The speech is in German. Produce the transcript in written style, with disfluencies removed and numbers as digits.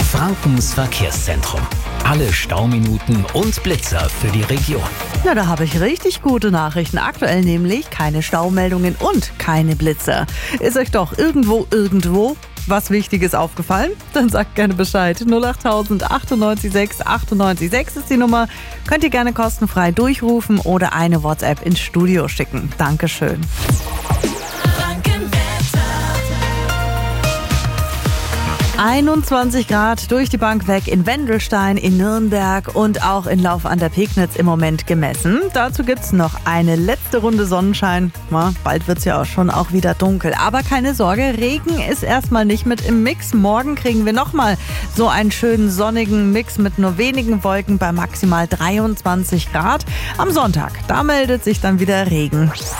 Frankens Verkehrszentrum. Alle Stauminuten und Blitzer für die Region. Na, da habe ich richtig gute Nachrichten. Aktuell nämlich keine Staumeldungen und keine Blitzer. Ist euch doch irgendwo was Wichtiges aufgefallen? Dann sagt gerne Bescheid. 08000 98 6 98 6 ist die Nummer. Könnt ihr gerne kostenfrei durchrufen oder eine WhatsApp ins Studio schicken. Dankeschön. 21 Grad durch die Bank weg in Wendelstein, in Nürnberg und auch in Lauf an der Pegnitz im Moment gemessen. Dazu gibt's noch eine letzte Runde Sonnenschein. Bald wird's ja auch schon auch wieder dunkel. Aber keine Sorge, Regen ist erstmal nicht mit im Mix. Morgen kriegen wir nochmal so einen schönen sonnigen Mix mit nur wenigen Wolken bei maximal 23 Grad. Am Sonntag, da meldet sich dann wieder Regen.